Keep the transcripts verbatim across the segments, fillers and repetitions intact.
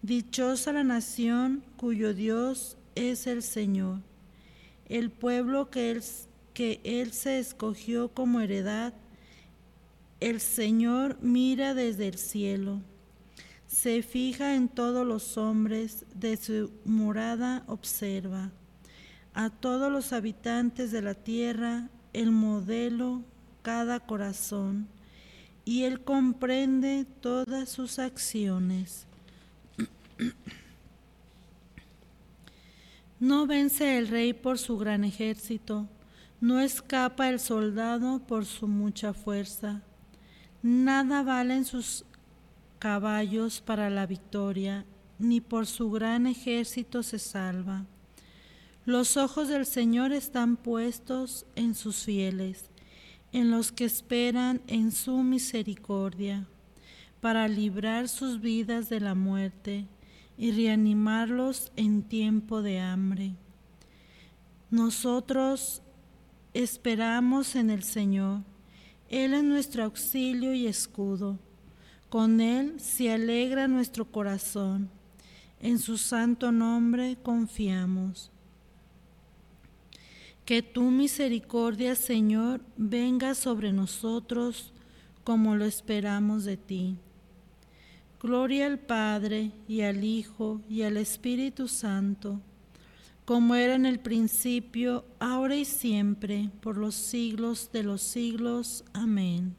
Dichosa la nación cuyo Dios es el Señor, el pueblo que él, que él se escogió como heredad. El Señor mira desde el cielo, se fija en todos los hombres, de su morada observa a todos los habitantes de la tierra, el modelo cada corazón, y él comprende todas sus acciones. No vence el rey por su gran ejército, no escapa el soldado por su mucha fuerza. Nada valen sus caballos para la victoria, ni por su gran ejército se salva. Los ojos del Señor están puestos en sus fieles, en los que esperan en su misericordia, para librar sus vidas de la muerte y reanimarlos en tiempo de hambre. Nosotros esperamos en el Señor. Él es nuestro auxilio y escudo. Con Él se alegra nuestro corazón. En su santo nombre confiamos. Que tu misericordia, Señor, venga sobre nosotros como lo esperamos de ti. Gloria al Padre, y al Hijo, y al Espíritu Santo, como era en el principio, ahora y siempre, por los siglos de los siglos. Amén.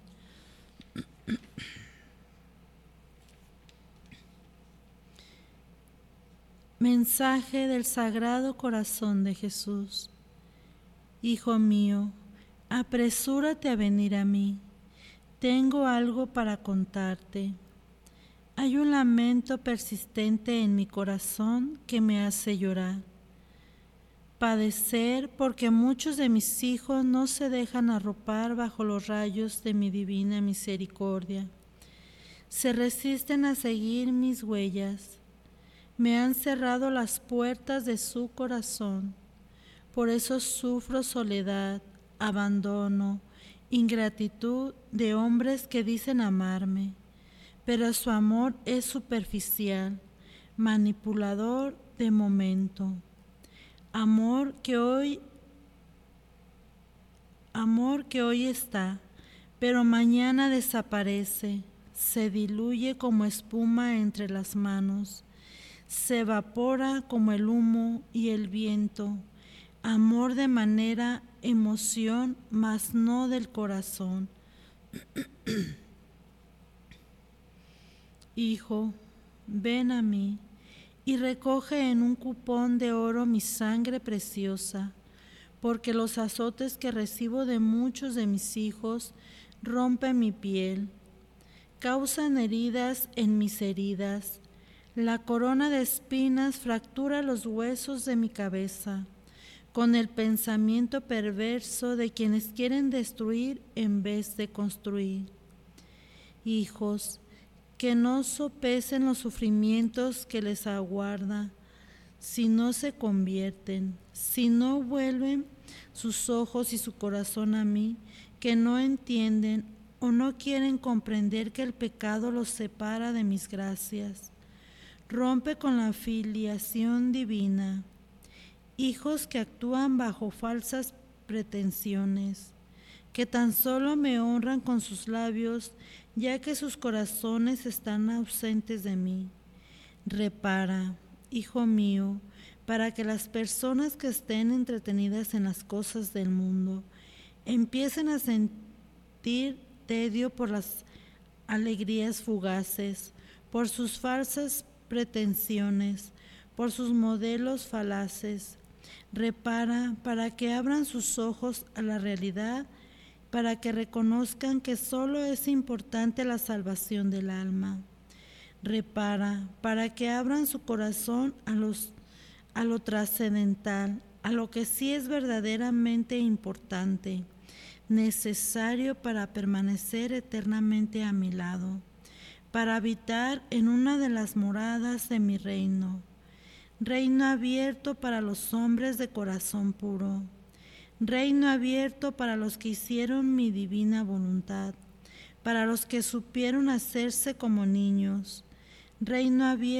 Mensaje del Sagrado Corazón de Jesús. Hijo mío, apresúrate a venir a mí. Tengo algo para contarte. Hay un lamento persistente en mi corazón que me hace llorar. Padecer porque muchos de mis hijos no se dejan arropar bajo los rayos de mi divina misericordia. Se resisten a seguir mis huellas. Me han cerrado las puertas de su corazón. Por eso sufro soledad, abandono, ingratitud de hombres que dicen amarme, pero su amor es superficial, manipulador de momento. Amor que hoy, amor que hoy está, pero mañana desaparece, se diluye como espuma entre las manos, se evapora como el humo y el viento. Amor de manera, emoción, mas no del corazón. Hijo, ven a mí y recoge en un cupón de oro mi sangre preciosa, porque los azotes que recibo de muchos de mis hijos rompen mi piel, causan heridas en mis heridas. La corona de espinas fractura los huesos de mi cabeza, con el pensamiento perverso de quienes quieren destruir en vez de construir. Hijos, que no sopesen los sufrimientos que les aguarda, si no se convierten, si no vuelven sus ojos y su corazón a mí, que no entienden o no quieren comprender que el pecado los separa de mis gracias. Rompe con la filiación divina. Hijos que actúan bajo falsas pretensiones, que tan solo me honran con sus labios, ya que sus corazones están ausentes de mí. Repara, hijo mío, para que las personas que estén entretenidas en las cosas del mundo empiecen a sentir tedio por las alegrías fugaces, por sus falsas pretensiones, por sus modelos falaces. Repara para que abran sus ojos a la realidad, para que reconozcan que solo es importante la salvación del alma. Repara para que abran su corazón a, los, a lo trascendental, a lo que sí es verdaderamente importante, necesario para permanecer eternamente a mi lado, para habitar en una de las moradas de mi reino. Reino abierto para los hombres de corazón puro, reino abierto para los que hicieron mi divina voluntad, para los que supieron hacerse como niños, reino abierto